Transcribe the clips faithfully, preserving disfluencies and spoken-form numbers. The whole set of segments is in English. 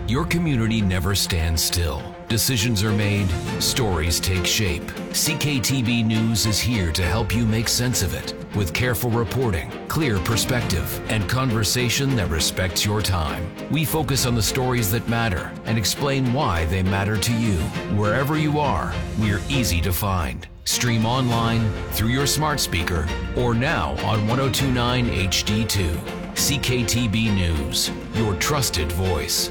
Your community never stands still. Decisions are made, stories take shape. C K T B News is here to help you make sense of it with careful reporting, clear perspective, and conversation that respects your time. We focus on the stories that matter and explain why they matter to you. Wherever you are, we're easy to find. Stream online, through your smart speaker, or now on one oh two point nine H D two. C K T B News, your trusted voice.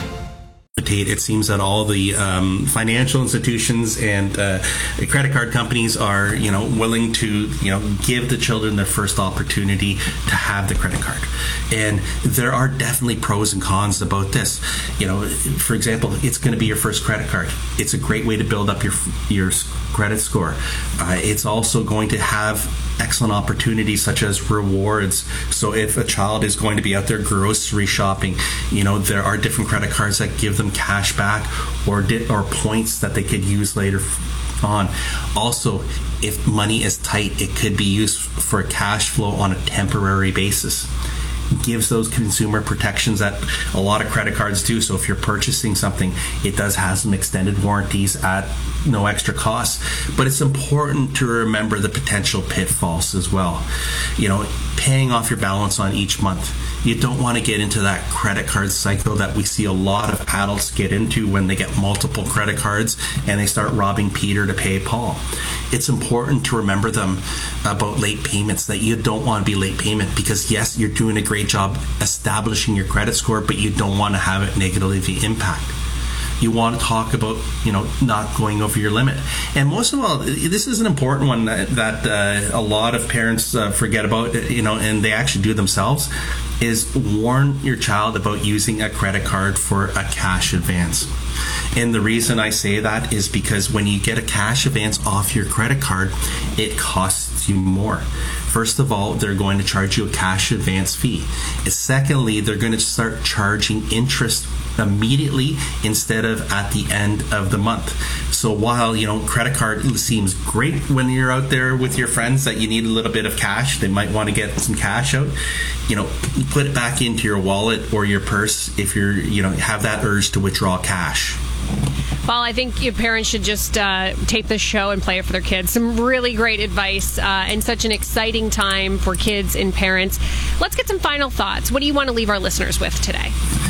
It seems that all the um, financial institutions and uh, the credit card companies are, you know, willing to, you know, give the children their first opportunity to have the credit card. And there are definitely pros and cons about this. You know, for example, it's going to be your first credit card. It's a great way to build up your your credit score. Uh, it's also going to have excellent opportunities such as rewards. So if a child is going to be out there grocery shopping, you know, there are different credit cards that give them cash back or di- or points that they could use later on. Also, if money is tight, it could be used for a cash flow on a temporary basis. Gives those consumer protections that a lot of credit cards do. So if you're purchasing something, it does have some extended warranties at no extra cost. But it's important to remember the potential pitfalls as well. You know, paying off your balance on each month. You don't want to get into that credit card cycle that we see a lot of adults get into when they get multiple credit cards and they start robbing Peter to pay Paul. It's important to remember them about late payments, that you don't want to be late payment because, yes, you're doing a great job establishing your credit score, but you don't want to have it negatively impact. You want to talk about, you know, not going over your limit. And most of all, this is an important one that, that uh, a lot of parents uh, forget about, you know, and they actually do themselves, is warn your child about using a credit card for a cash advance. And the reason I say that is because when you get a cash advance off your credit card, it costs you more. First of all, they're going to charge you a cash advance fee. And secondly, they're going to start charging interest immediately instead of at the end of the month. So while, you know, credit card seems great when you're out there with your friends that you need a little bit of cash, they might want to get some cash out, you know, put it back into your wallet or your purse if you're, you know, have that urge to withdraw cash. Well, I think your parents should just uh, tape this show and play it for their kids. Some really great advice uh, and such an exciting time for kids and parents. Let's get some final thoughts. What do you want to leave our listeners with today?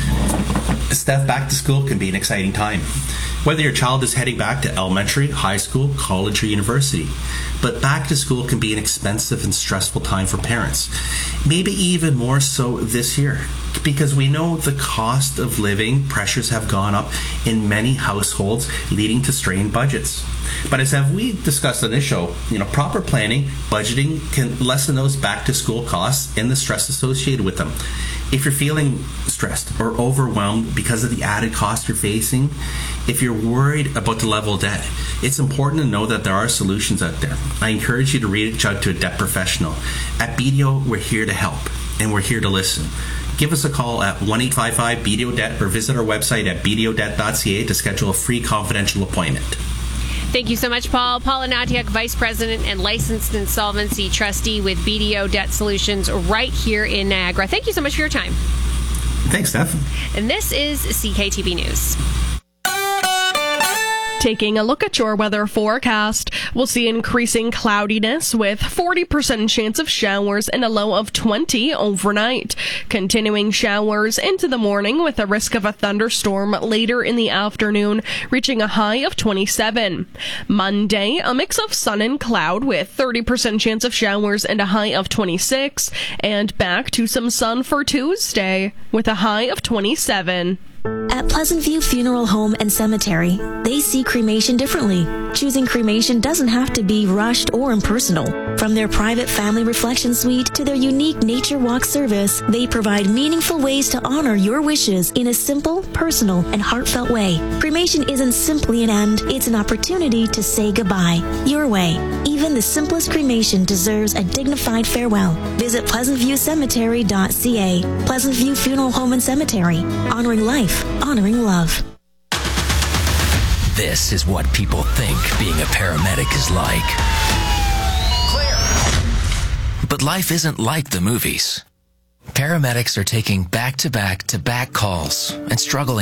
Steph, back to school can be an exciting time. Whether your child is heading back to elementary, high school, college, or university. But back to school can be an expensive and stressful time for parents. Maybe even more so this year, because we know the cost of living pressures have gone up in many households, leading to strained budgets. But as have we discussed on this show, you know, proper planning, budgeting can lessen those back to school costs and the stress associated with them. If you're feeling stressed or overwhelmed because of the added cost you're facing, if you're worried about the level of debt, it's important to know that there are solutions out there. I encourage you to reach out to a debt professional. At B D O, we're here to help and we're here to listen. Give us a call at one eight five five B D O debt or visit our website at b d o debt dot c a to schedule a free confidential appointment. Thank you so much, Paul. Paul Anatiak, Vice President and Licensed Insolvency Trustee with B D O Debt Solutions right here in Niagara. Thank you so much for your time. Thanks, Steph. And this is C K T B News. Taking a look at your weather forecast, we'll see increasing cloudiness with forty percent chance of showers and a low of twenty overnight. Continuing showers into the morning with a risk of a thunderstorm later in the afternoon, reaching a high of twenty-seven. Monday, a mix of sun and cloud with thirty percent chance of showers and a high of twenty-six. And back to some sun for Tuesday with a high of twenty-seven. At Pleasant View Funeral Home and Cemetery, they see cremation differently. Choosing cremation doesn't have to be rushed or impersonal. From their private family reflection suite to their unique nature walk service, they provide meaningful ways to honor your wishes in a simple, personal, and heartfelt way. Cremation isn't simply an end, it's an opportunity to say goodbye. Your way. Even the simplest cremation deserves a dignified farewell. Visit pleasant view cemetery dot c a. Pleasant View Funeral Home and Cemetery. Honoring life, honoring love. This is what people think being a paramedic is like. Clear. But life isn't like the movies. Paramedics are taking back-to-back-to-back calls and struggling